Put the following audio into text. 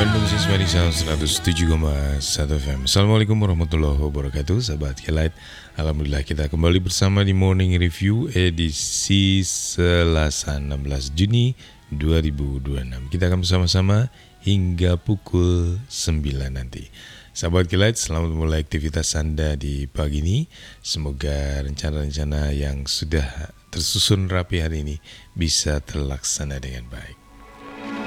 Bandung Sismedi Sound 107,1 FM. Assalamualaikum warahmatullahi wabarakatuh, sahabat Kelight. Alhamdulillah kita kembali bersama di Morning Review edisi Selasa 16 Juni 2026. Kita akan bersama-sama hingga pukul 9 nanti. Sahabat Kelight, selamat memulai aktivitas Anda di pagi ini. Semoga rencana-rencana yang sudah tersusun rapi hari ini bisa terlaksana dengan baik.